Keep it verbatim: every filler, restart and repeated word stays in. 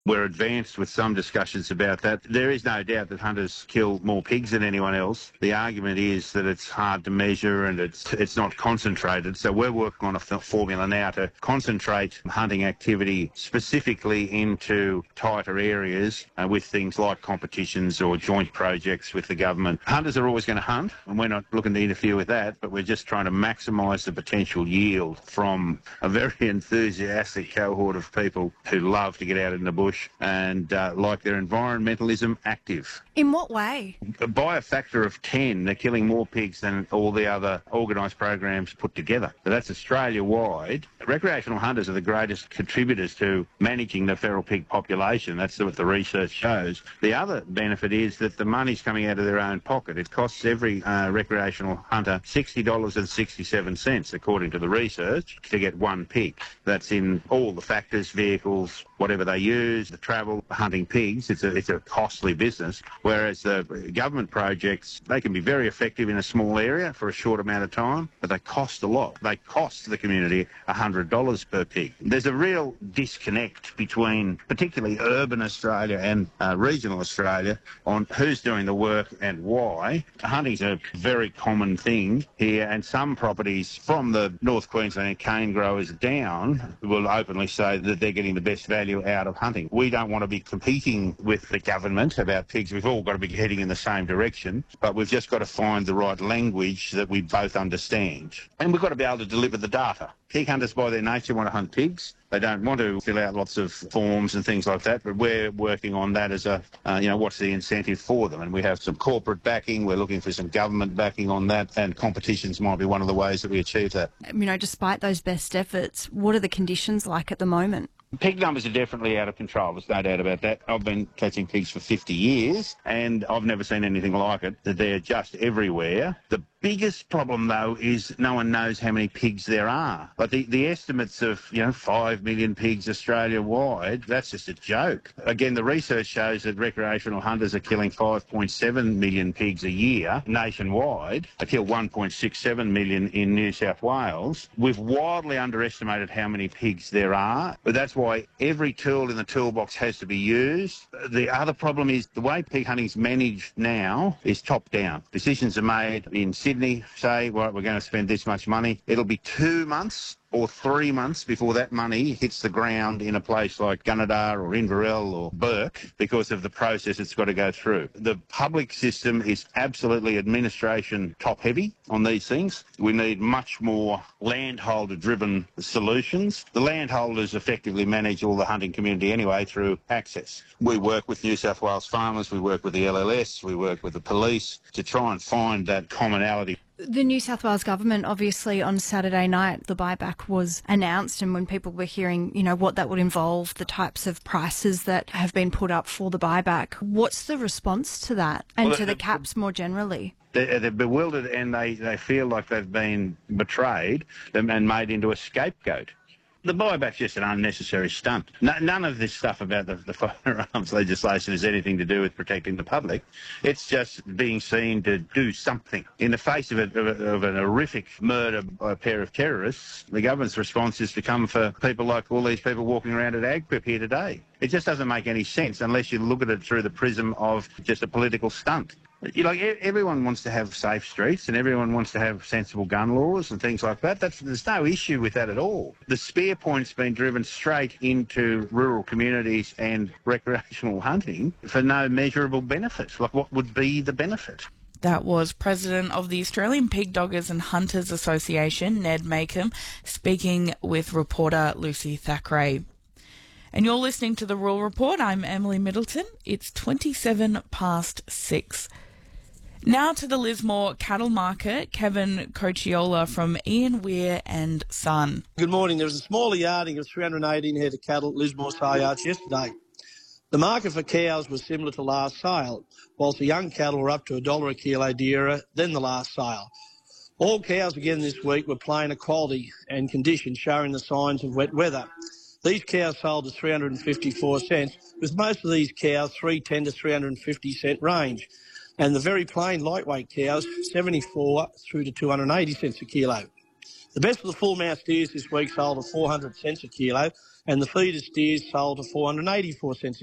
We're advanced with some discussions about that. There is no doubt that hunters kill more pigs than anyone else. The argument is that it's hard to measure and it's it's not concentrated. So we're working on a formula now to concentrate hunting activity specifically into tighter areas uh, with things like competitions or joint projects with the government. Hunters are always going to hunt, and we're not looking to interfere with that, but we're just trying to maximise the potential yield from a very enthusiastic cohort of people who love to get out in the bush and uh, like their environmentalism active. In what way? By a factor of ten, they're killing more pigs than all the other organised programs put together. So that's Australia-wide. Recreational hunters are the greatest contributors to managing the feral pig population. That's what the research shows. The other benefit is that the money's coming out of their own pocket. It costs every uh, recreational hunter sixty dollars and sixty-seven cents, according to the research, to get one pig. That's in all the factors, vehicles, whatever they use, the travel, hunting pigs. It's a, it's a costly business, whereas the government projects, they can be very effective in a small area for a short amount of time, but they cost a lot. They cost the community one hundred dollars per pig. There's a real disconnect between particularly urban Australia and uh, regional Australia on who's doing the work and why. Hunting's a very common thing here, and some properties from the North Queensland cane growers down will openly say that they're getting the best value out of hunting. We don't want to be competing with the government about pigs. We've all got to be heading in the same direction, but we've just got to find the right language that we both understand. And we've got to be able to deliver the data. Pig hunters by their nature want to hunt pigs. They don't want to fill out lots of forms and things like that, but we're working on that as a, uh, you know, what's the incentive for them? And we have some corporate backing. We're looking for some government backing on that, and competitions might be one of the ways that we achieve that. You know, despite those best efforts, what are the conditions like at the moment? Pig numbers are definitely out of control. There's no doubt about that. I've been catching pigs for fifty years, and I've never seen anything like it. They're just everywhere. The biggest problem, though, is no one knows how many pigs there are. But the, the estimates of, you know, five million pigs Australia-wide, that's just a joke. Again, the research shows that recreational hunters are killing five point seven million pigs a year nationwide. They kill one point six seven million in New South Wales. We've wildly underestimated how many pigs there are, but that's why every tool in the toolbox has to be used. The other problem is the way pig hunting is managed now is top-down. Decisions are made in Sydney, say, well, we're going to spend this much money. It'll be two months or three months before that money hits the ground in a place like Gunnedah or Inverell or Burke because of the process it's got to go through. The public system is absolutely administration top-heavy on these things. We need much more landholder-driven solutions. The landholders effectively manage all the hunting community anyway through access. We work with New South Wales farmers, we work with the L L S, we work with the police to try and find that commonality. The New South Wales government, obviously, on Saturday night, the buyback was announced, and when people were hearing, you know, what that would involve, the types of prices that have been put up for the buyback, what's the response to that and well, to the, the caps more generally? They're, they're bewildered, and they, they feel like they've been betrayed and made into a scapegoat. The buyback's just an unnecessary stunt. No, none of this stuff about the, the firearms legislation has anything to do with protecting the public. It's just being seen to do something. In the face of, a, of, a, of an horrific murder by a pair of terrorists, the government's response is to come for people like all these people walking around at Agquip here today. It just doesn't make any sense unless you look at it through the prism of just a political stunt. You know, everyone wants to have safe streets and everyone wants to have sensible gun laws and things like that. That's, there's no issue with that at all. The spear point's been driven straight into rural communities and recreational hunting for no measurable benefit. Like, what would be the benefit? That was President of the Australian Pig Doggers and Hunters Association, Ned Makem, speaking with reporter Lucy Thackeray. And you're listening to The Rural Report. I'm Emily Middleton. It's twenty-seven past six. Now to the Lismore cattle market. Kevin Cochiola from Ian Weir and Son. Good morning. There was a smaller yarding of three hundred eighteen head of cattle at Lismore sale yards yesterday. The market for cows was similar to last sale, whilst the young cattle were up to a dollar a kilo dearer than the last sale. All cows again this week were plain of quality and condition, showing the signs of wet weather. These cows sold at three hundred fifty-four cents, with most of these cows three ten to three hundred fifty cent range. And the very plain lightweight cows, seventy-four through to two hundred eighty cents a kilo. The best of the full mouth steers this week sold at four hundred cents a kilo, and the feeder steers sold to four hundred eighty-four cents